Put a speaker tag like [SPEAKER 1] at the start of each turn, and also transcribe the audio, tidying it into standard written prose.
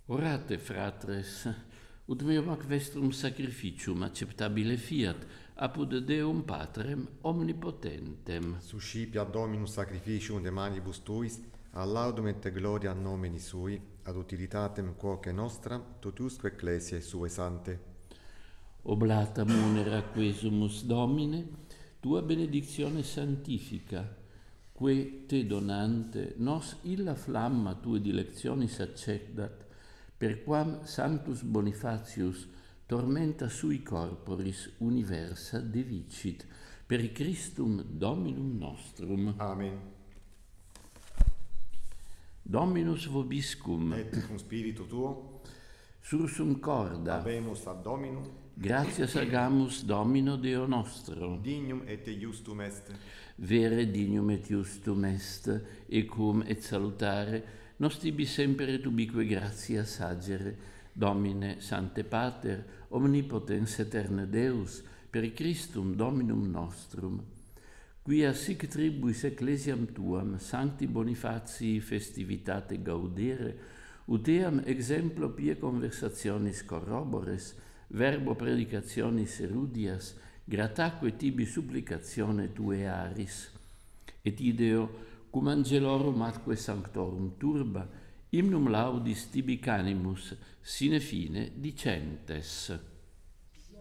[SPEAKER 1] Orate, fratres, ut meo mac vestrum sacrificium acceptabile fiat, apud Deum Patrem omnipotentem.
[SPEAKER 2] Suscipia Dominus sacrificium de manibus tuis, a laudum et gloria nomini sui, ad utilitatem quoque nostra, totusque ecclesiae sue sante.
[SPEAKER 1] Oblata munera quesumus Domine, tua benedictione sanctifica, que te donante nos illa flamma tue dilectionis accedat, per quam Sanctus Bonifacius tormenta sui corporis universa devicit, per Christum Dominum nostrum.
[SPEAKER 2] Amen.
[SPEAKER 1] Dominus vobiscum,
[SPEAKER 2] Et cum spiritu tuo,
[SPEAKER 1] sursum corda,
[SPEAKER 2] habemus ad Dominum,
[SPEAKER 1] gratias agamus Domino Deo nostro.
[SPEAKER 2] dignum et justum est.
[SPEAKER 1] Vere dignum et justum est, ecum et salutare, nos tibi semper et ubique gratia sagere, Domine Sancte Pater, omnipotens eterne Deus, per Christum Dominum nostrum, quia sic tribuis ecclesiam tuam, Sancti Bonifacii festivitate gaudere, ut eam exemplo pie conversationis corrobores, verbo predicationis erudias, grataque tibi supplicatione tue aris. Et ideo, cum angelorum atque sanctorum turba, hymnum laudis tibi canimus, sine fine dicentes.